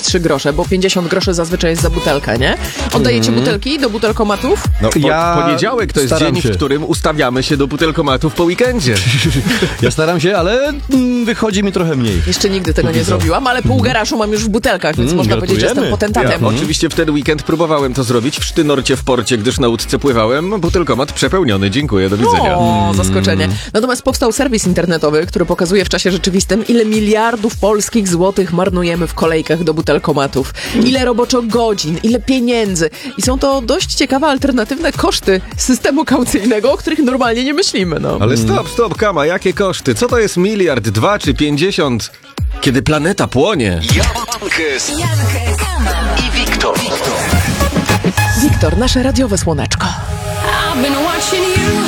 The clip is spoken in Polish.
3 grosze, bo 50 groszy zazwyczaj jest za butelkę, nie? Oddajecie butelki do butelkomatów? No, Poniedziałek to jest dzień, w którym ustawiamy się do butelkomatów po weekendzie. Ja staram się, ale wychodzi mi trochę mniej. Jeszcze nigdy tego nie zrobiłam, ale pół garażu mam już w butelkach, więc można powiedzieć, że jestem potentatem. Oczywiście w ten weekend próbowałem to zrobić w Sztynorcie w porcie, gdyż na łódce pływałem. Butelkomat przepełniony. Dziękuję, do widzenia. O, zaskoczenie. Natomiast powstał serwis internetowy, który pokazuje w czasie rzeczywistym, ile miliardów polskich złotych marnujemy w kolejkach do butelkomatów. Ile roboczo godzin, ile pieniędzy. I są to dość ciekawe, alternatywne koszty systemu kaucyjnego, o których normalnie nie myślimy, no. Ale stop, Kama, jakie koszty? Co to jest miliard, 2 czy 50? Kiedy planeta płonie. Jankes, Kama i Wiktor. Wiktor, nasze radiowe słoneczko. I've been watching you.